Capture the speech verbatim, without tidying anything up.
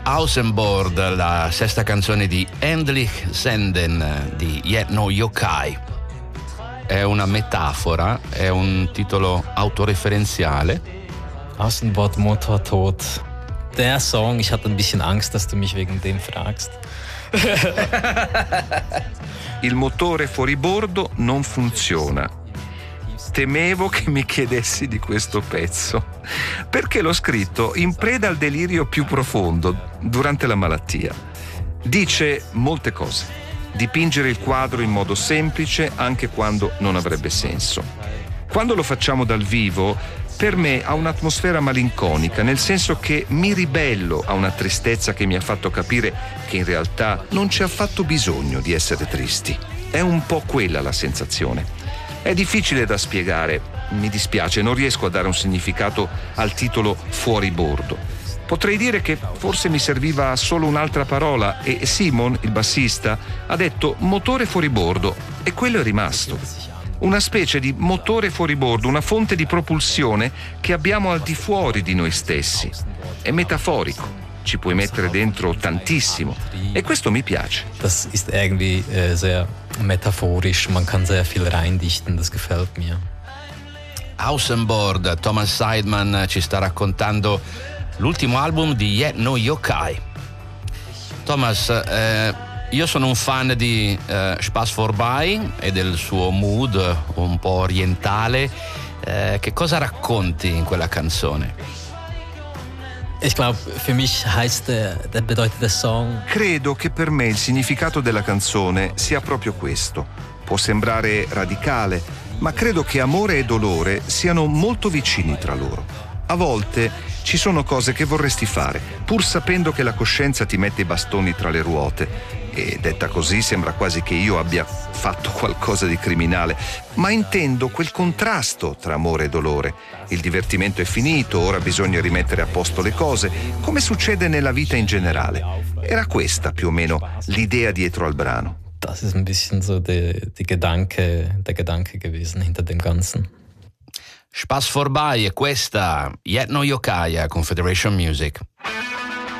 Außenbord, la sesta canzone di Endlich Senden di Yet No Yokai. È una metafora, è un titolo autoreferenziale. Außenbord, Motor tot. Der Song, ich hatte ein bisschen Angst, dass du mich wegen dem fragst. Il motore fuoribordo non funziona. Temevo che mi chiedessi di questo pezzo, perché l'ho scritto in preda al delirio più profondo durante la malattia. Dice molte cose. Dipingere il quadro in modo semplice anche quando non avrebbe senso. Quando lo facciamo dal vivo, per me ha un'atmosfera malinconica, nel senso che mi ribello a una tristezza che mi ha fatto capire che in realtà non c'è affatto bisogno di essere tristi. È un po' quella la sensazione. È difficile da spiegare, mi dispiace, non riesco a dare un significato al titolo fuoribordo. Potrei dire che forse mi serviva solo un'altra parola e Simon, il bassista, ha detto motore fuoribordo e quello è rimasto. Una specie di motore fuoribordo, una fonte di propulsione che abbiamo al di fuori di noi stessi. È metaforico, ci puoi mettere dentro tantissimo e questo mi piace. Das ist irgendwie äh, sehr metaphorisch, man kann sehr viel reindichten, das gefällt mir. Außenbord, Thomas Seidman ci sta raccontando l'ultimo album di Yet No Yokai. Thomas, eh, io sono un fan di eh, Spaß vorbei e del suo mood un po' orientale. Eh, che cosa racconti in quella canzone? Ich glaube, für mich heißt der, der bedeutet der Song. Credo che per me il significato della canzone sia proprio questo. Può sembrare radicale, ma credo che amore e dolore siano molto vicini tra loro. A volte ci sono cose che vorresti fare, pur sapendo che la coscienza ti mette i bastoni tra le ruote. E detta così sembra quasi che io abbia fatto qualcosa di criminale, ma intendo quel contrasto tra amore e dolore. Il divertimento è finito, ora bisogna rimettere a posto le cose, come succede nella vita in generale. Era questa più o meno l'idea dietro al brano. Das ist ein bisschen so die, die Gedanke, der Gedanke gewesen hinter dem Ganzen. Spaß vorbei e questa Yet No Yokai, Confederation Music.